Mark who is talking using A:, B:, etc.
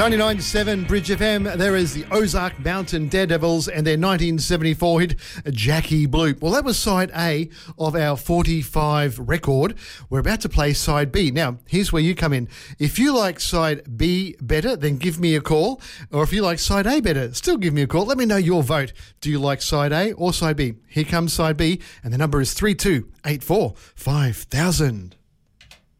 A: 99.7 Bridge FM, there is the Ozark Mountain Daredevils and their 1974 hit, Jackie Blue. Well, that was side A of our 45 record. We're about to play side B. Now, here's where you come in. If you like side B better, then give me a call. Or if you like side A better, still give me a call. Let me know your vote. Do you like side A or side B? Here comes side B, and the number is 3284 5000.